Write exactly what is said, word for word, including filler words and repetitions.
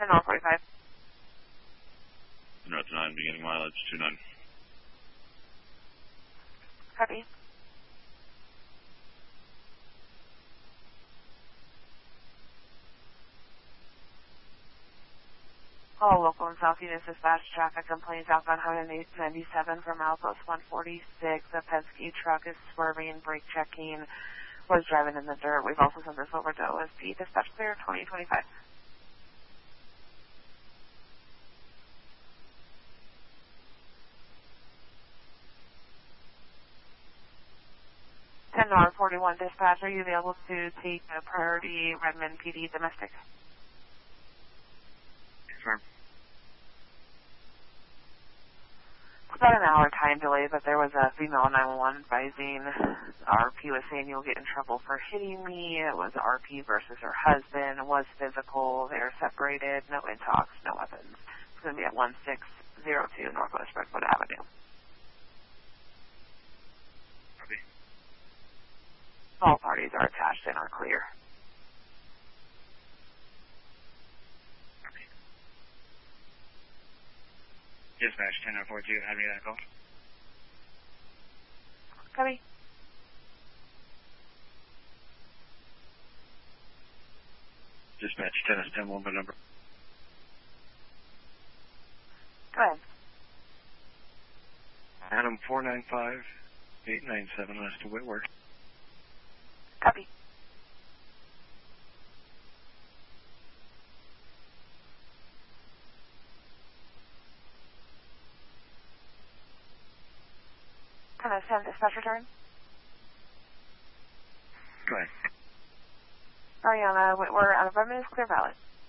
ten hour forty-five. North nine, beginning mileage two nine. Copy. All local and Southeast dispatch traffic complaints outbound Highway ninety-seven from Outpost one forty-six. A Penske truck is swerving, brake checking, was driving in the dirt. We've also sent this over to O S P. Dispatch clear twenty twenty-five. ten hour forty-one dispatch. Are you available to take a priority Redmond P D domestic? Confirm. It's about an hour time delay, but there was a female nine one one advising R P was saying you'll get in trouble for hitting me. It was R P versus her husband. It was physical. They are separated. No intox, no weapons. It's going to be at one six zero two Northwest Redwood Avenue. Copy. All parties are attached and are clear. Dispatch ten oh four two, have you that call? Copy. Dispatch ten S ten, one by number. Go ahead. Adam four nine five eight nine seven, west to Whitworth. Copy. Can I send dispatch return? Go ahead. Ariana Whitworth out of Redmond is clear valid.